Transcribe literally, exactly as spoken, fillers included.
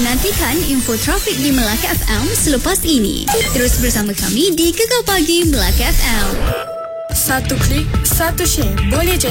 Nantikan info trafik di Melaka F M selepas ini. Terus bersama kami di Gegar Pagi Melaka F M. Satu klik, satu share boleh jadi